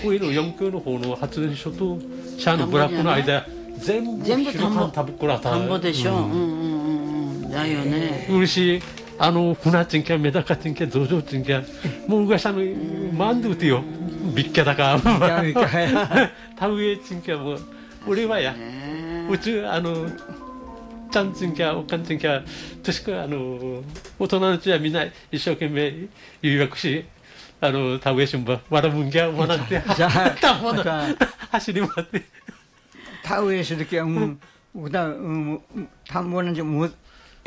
上の4級の方の発電所とシャアのブラックの間全部広かん田んぼでしょ。だよね。 嬉しい。船賃券メダカ賃券増上賃券もう昔만두ってよビッキャだか田植え賃券も俺はやうちちゃん賃券おかん賃券確か大人のうちはみんな一生懸命留学し田植えしんばわらぶんぎゃ学んで走り回って田植えするときは田んぼなんじゃもう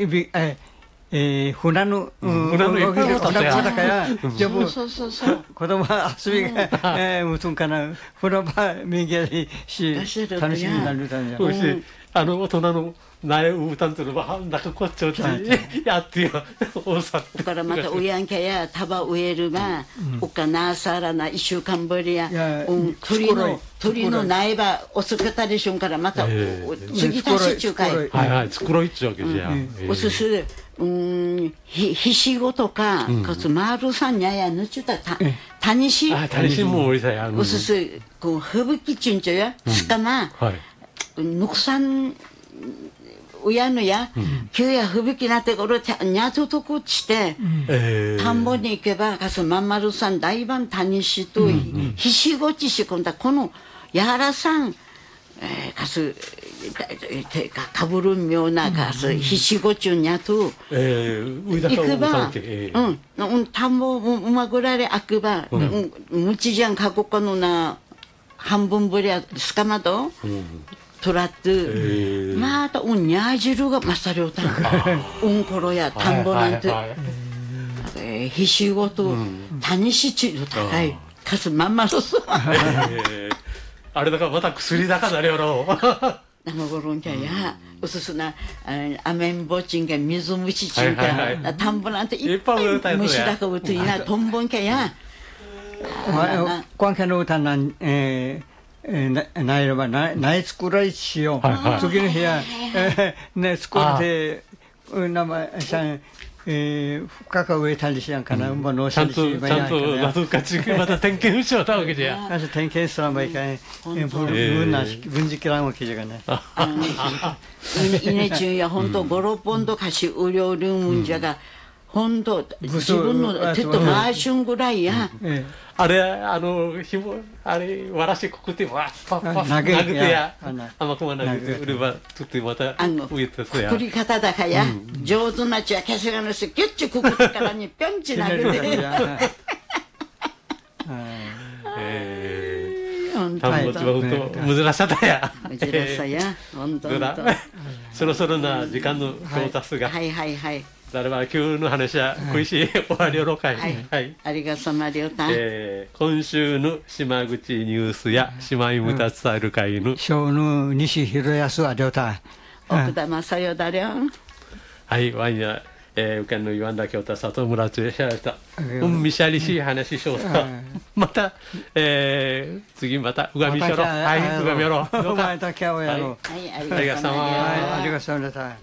船の動きがだからじゃあもう子供は遊びがむつんかな風呂場右やし楽しみになるたんじゃ大人の苗を歌ってるば中こっちょってやってよだからまた親んけや束植えるばおかなさらな1週間ぶりや鳥の苗場おすけたりしゅんからまた次足し中かい作ろいっちゅうわけじゃおすすひしごとかかつ丸さんにゃやぬちゅたたにしもおりさやおすすこう吹雪ちゅんちゅやしかなぬくさん親のや急や吹雪なってこれにゃととこして田んぼに行けばかすまんまるさん大番たにしとひしごちしこんだこのやらさんかすかぶる妙なかすひしごちゅんやと行くば田んぼうまぐられあくばむちじゃんかここのな半分ぶりやすかまどトラットまたにゃ汁がまさりょうたんころや田んぼなんてひしごとたにしちゅう高いかすまんまるすあれだからまた薬だかなりょろなまごろんきゃやうすすなアメンボチンが水虫ちんか田んぼなんていっぱい虫だかうついなとんぼんきゃやこんけの歌なんないればない作らいしよう次の部屋ね作って名前さん深く植えたりしやんかなちゃんと謎かちまた点検しようたわけじゃ点検すらばいかん分析らんわけじゃがねいねちゅうやほんと5、6本とかしうりょうるんじゃがほんと自分の手と回しゅんぐらいやあれ紐あれわらしくくってわっパッパッ投げてや甘くま投げて売ればとってまた植えてたやくくり方だかや上手なちは消しがのしギュッチくくってからにぴょんち投げて田んぼちはほんと難しさだや難しさやほんとそろそろな時間の到達がはいはいはいだれば今日の話は食いし終わりよろかい。 はい。ありがとうまりょうた。 今週の島口ニュースや島井むた伝える会の小の西広安はりょうた。 奥田正代だりょん。 はい、ワインやうかんの岩田京太里村津へしゃられた。みしゃりしい話しようた。また次またうがみしょろ。はい、うがみよろ。 お前だけをやろう。 はい、ありがとうありがとうまた。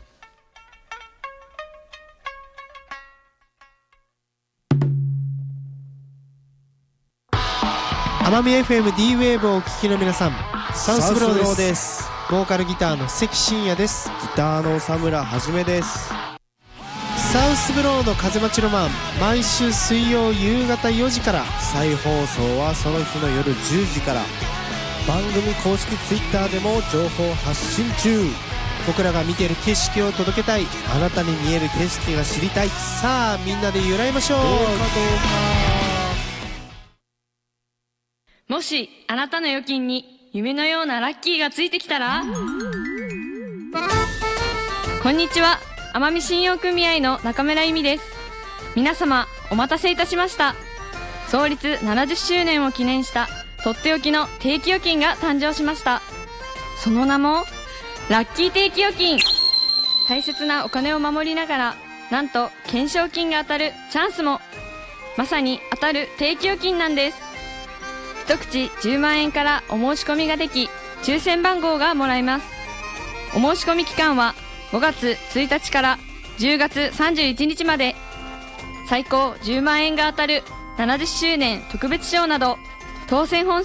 奄美 FM D-Wave をお聞きの皆さん、サウスブローです。ボーカルギターの関真也です。 ギターの佐村はじめです。 サウスブローの風待ちロマン、毎週水曜夕方4時から、 再放送はその日の夜10時から、番組公式 Twitter でも情報発信中。 僕らが見ている景色を届けたい、 あなたに見える景色が知りたい。 さあみんなで揺らいましょう。 もしあなたの預金に夢のようなラッキーがついてきたら、こんにちは、奄美信用組合の中村由美です。皆様お待たせいたしました。創立70周年を記念したとっておきの定期預金が誕生しました。その名もラッキー定期預金。大切なお金を守りながら、なんと懸賞金が当たるチャンスも。まさに当たる定期預金なんです。一口10万円からお申し込みができ、抽選番号がもらえます。お申し込み期間は5月1日から10月31日まで。最高10万円が当たる70周年特別賞など、当選本数